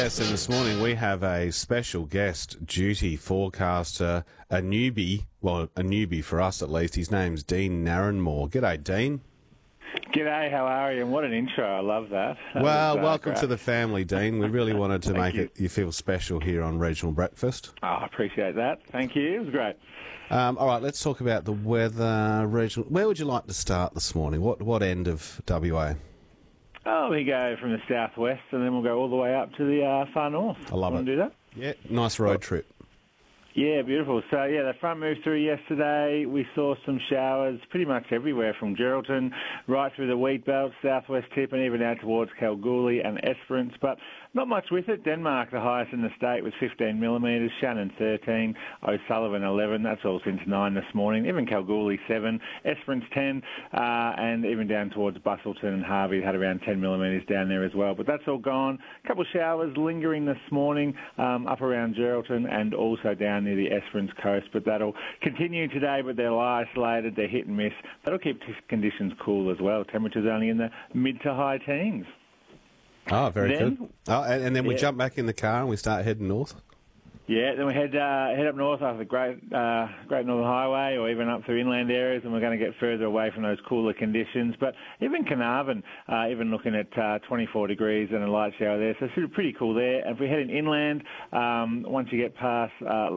Yes, and this morning we have a special guest duty forecaster, a newbie for us at least. His name's Dean Narranmore. G'day, Dean. G'day, how are you? And what an intro. I love that. Well, welcome to the family, Dean. We really wanted to make you feel special here on Regional Breakfast. Oh, I appreciate that. Thank you. It was great. All right, let's talk about the weather. Where would you like to start this morning? What end of WA? Oh, we go from the southwest and then we'll go all the way up to the far north. I love it. Want to do that? Yeah, nice road trip. Yeah, beautiful. So, yeah, the front moved through yesterday. We saw some showers pretty much everywhere from Geraldton right through the wheat belt, southwest tip, and even out towards Kalgoorlie and Esperance. But not much with it. Denmark, the highest in the state, with 15 millimetres. Shannon, 13. O'Sullivan, 11. That's all since 9 this morning. Even Kalgoorlie, 7. Esperance, 10. And even down towards Busselton and Harvey had around 10 millimetres down there as well. But that's all gone. A couple of showers lingering this morning up around Geraldton and also down near the Esperance coast. But that'll continue today, but they're isolated. They're hit and miss. That'll keep conditions cool as well. Temperatures only in the mid to high teens. Oh, very good. Oh, and then we jump back in the car and we start heading north? Yeah, then we head up north after the Great Northern Highway or even up through inland areas, and we're going to get further away from those cooler conditions. But even Carnarvon, even looking at 24 degrees and a light shower there, so it's pretty cool there. And if we head inland, once you get past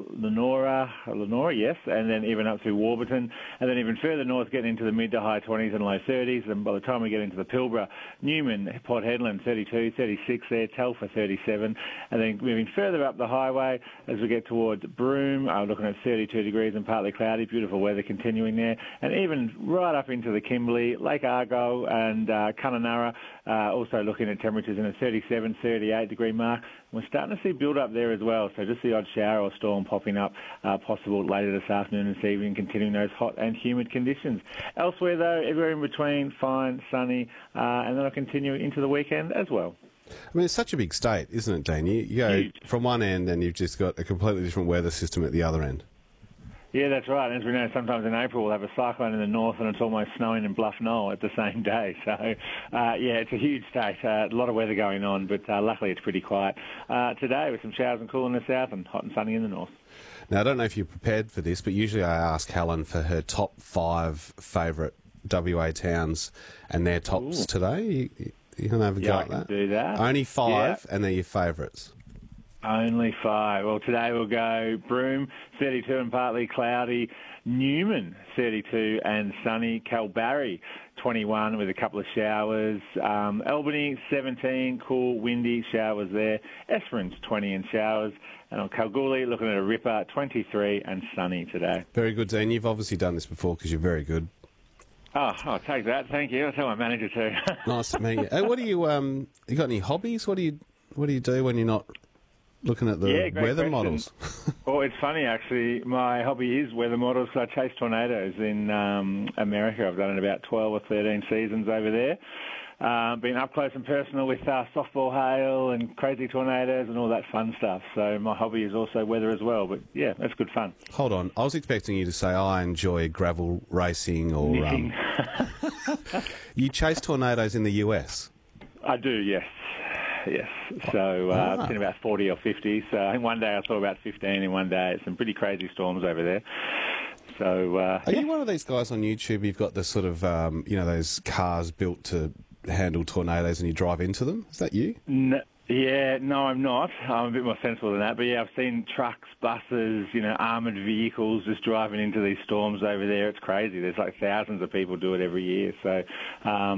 Lenora, yes, and then even up through Warburton, and then even further north, getting into the mid to high 20s and low 30s, and by the time we get into the Pilbara, Newman, Port Hedland, 32, 36 there, Telfer, 37, and then moving further up the highway, as we get towards Broome, looking at 32 degrees and partly cloudy, beautiful weather continuing there. And even right up into the Kimberley, Lake Argo and Kununurra, also looking at temperatures in the 37, 38 degree mark. We're starting to see build up there as well, so just the odd shower or storm popping up possible later this afternoon and this evening, continuing those hot and humid conditions. Elsewhere, though, everywhere in between, fine, sunny, and then I'll continue into the weekend as well. I mean, it's such a big state, isn't it, Dean? You go from one end and you've just got a completely different weather system at the other end. Yeah, that's right. As we know, sometimes in April we'll have a cyclone in the north and it's almost snowing in Bluff Knoll at the same day. So, it's a huge state. A lot of weather going on, but luckily it's pretty quiet today with some showers and cool in the south and hot and sunny in the north. Now, I don't know if you're prepared for this, but usually I ask Helen for her top 5 favourite WA towns and their tops today. You can have a go at that. Do that. Only 5, and they're your favourites. Only 5. Well, today we'll go Broome, 32 and partly cloudy. Newman, 32 and sunny. Kalbarri, 21 with a couple of showers. Albany, 17, cool, windy, showers there. Esperance, 20 and showers. And on Kalgoorlie, looking at a ripper, 23 and sunny today. Very good, Dean. You've obviously done this before because you're very good. Oh, I'll take that. Thank you. I'll tell my manager too. Nice to meet you. Hey, what do you you got any hobbies? What do you do when you're not looking at the weather models? Well, it's funny actually. My hobby is weather models. So I chase tornadoes in America. I've done it about 12 or 13 seasons over there. Been up close and personal with softball hail and crazy tornadoes and all that fun stuff. So my hobby is also weather as well. But yeah, that's good fun. Hold on. I was expecting you to say I enjoy gravel racing or... You chase tornadoes in the US? I do, yes. Yes. So I've seen about 40 or 50. So I think one day I saw about 15 in one day. Some pretty crazy storms over there. So are you one of these guys on YouTube? You've got the sort of, those cars built to handle tornadoes and you drive into them? Is that you? No, I'm not. I'm a bit more sensible than that. But yeah, I've seen trucks, buses, armoured vehicles just driving into these storms over there. It's crazy. There's like thousands of people do it every year. So